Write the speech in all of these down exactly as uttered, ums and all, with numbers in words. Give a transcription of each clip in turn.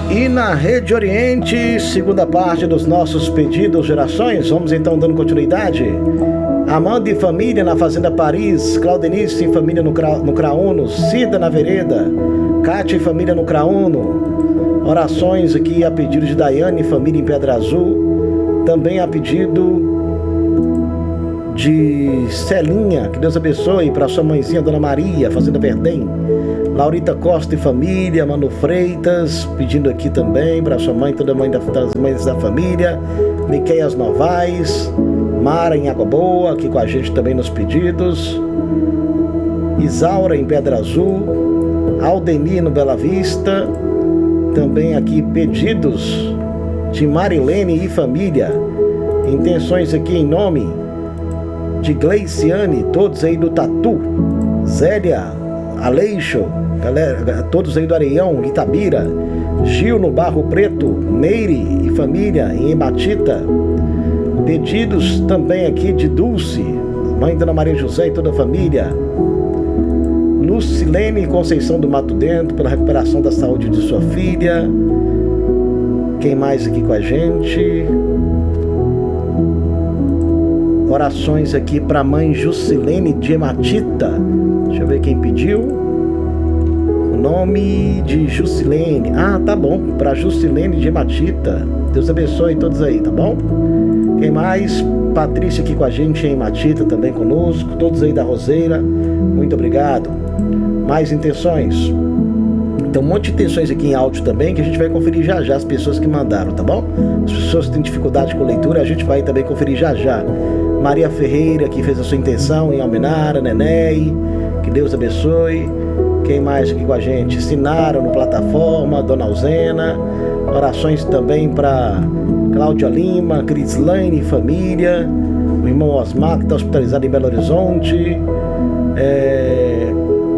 E na Rede Oriente, segunda parte dos nossos pedidos de orações, vamos então dando continuidade. Amanda e família na Fazenda Paris, Claudenice e família no, Cra... no Crauno, Cida na Vereda, Cátia e família no Crauno. Orações aqui a pedido de Daiane e família em Pedra Azul. Também a pedido de Celinha, que Deus abençoe, para sua mãezinha, Dona Maria, Fazenda Verdem. Laurita Costa e família, Mano Freitas, pedindo aqui também para sua mãe, toda mãe das mães da família. Miqueias Novaes, Mara em Água Boa, aqui com a gente também nos pedidos. Isaura em Pedra Azul, Aldemir no Bela Vista. Também aqui pedidos de Marilene e família. Intenções aqui em nome de Gleiciane, todos aí do Tatu. Zélia, Aleixo, galera, todos aí do Areião, Itabira. Gil no Barro Preto, Neire e família em Ematita. Pedidos também aqui de Dulce, mãe Dona Maria José e toda a família. Lucilene Conceição do Mato Dentro, pela recuperação da saúde de sua filha. Quem mais aqui com a gente? Orações aqui para a mãe Jusilene de Ematita. Deixa eu ver quem pediu. O nome de Jusilene. Ah, tá bom. Para Jusilene de Ematita. Deus abençoe todos aí, tá bom? Quem mais? Patrícia aqui com a gente em Ematita também conosco. Todos aí da Roseira. Muito obrigado. Mais intenções? Tem um monte de intenções aqui em áudio também que a gente vai conferir já já as pessoas que mandaram, tá bom? As pessoas que têm dificuldade com leitura, a gente vai também conferir já já. Maria Ferreira, que fez a sua intenção em Almenara, Neném, que Deus abençoe. Quem mais aqui com a gente? Sinara no Plataforma, Dona Alzena. Orações também para Cláudia Lima, Crislaine e família. O irmão Osmar, que está hospitalizado em Belo Horizonte. É...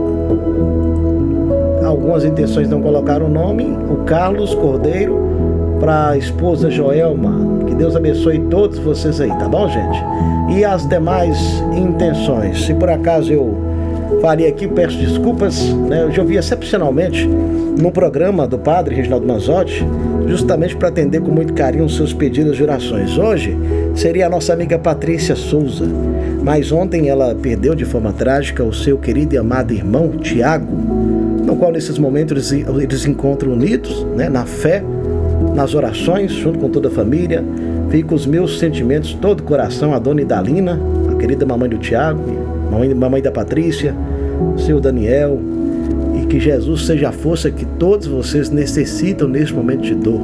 Algumas intenções não colocaram o nome. O Carlos Cordeiro, para a esposa Joelma. Que Deus abençoe todos vocês aí, tá bom, gente? E as demais intenções. Se por acaso eu falei aqui, peço desculpas, né? Eu já ouvi excepcionalmente no programa do Padre Reginaldo Manzotti, justamente para atender com muito carinho os seus pedidos de orações. Hoje seria a nossa amiga Patrícia Souza, mas ontem ela perdeu de forma trágica o seu querido e amado irmão Tiago, no qual nesses momentos eles, eles encontram unidos, né, na fé, nas orações, junto com toda a família. Fico os meus sentimentos, todo o coração, a dona Idalina, a querida mamãe do Tiago, mamãe, mamãe da Patrícia, seu Daniel, e que Jesus seja a força que todos vocês necessitam neste momento de dor.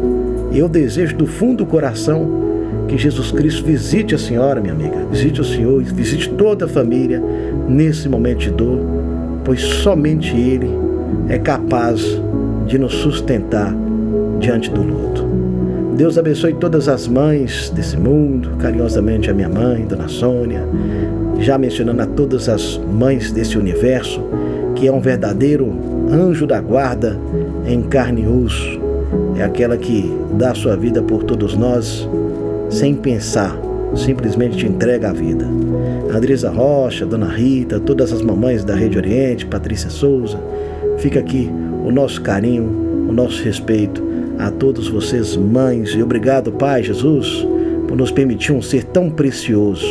E eu desejo do fundo do coração que Jesus Cristo visite a senhora, minha amiga, visite o senhor, visite toda a família nesse momento de dor, pois somente Ele é capaz de nos sustentar diante do luto. Deus abençoe todas as mães desse mundo, carinhosamente a minha mãe, Dona Sônia, já mencionando a todas as mães desse universo, que é um verdadeiro anjo da guarda em carne e osso. É aquela que dá a sua vida por todos nós, sem pensar, simplesmente te entrega a vida. Andresa Rocha, Dona Rita, todas as mamães da Rede Oriente, Patrícia Souza, fica aqui o nosso carinho, o nosso respeito a todos vocês, mães, e obrigado, Pai Jesus, por nos permitir um ser tão precioso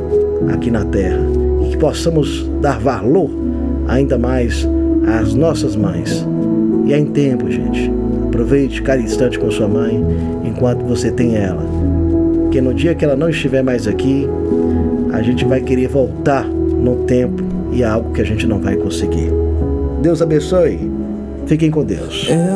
aqui na terra, e que possamos dar valor ainda mais às nossas mães. E é em tempo, gente. Aproveite cada instante com sua mãe enquanto você tem ela, porque no dia que ela não estiver mais aqui, a gente vai querer voltar no tempo e é algo que a gente não vai conseguir. Deus abençoe. Fiquem com Deus.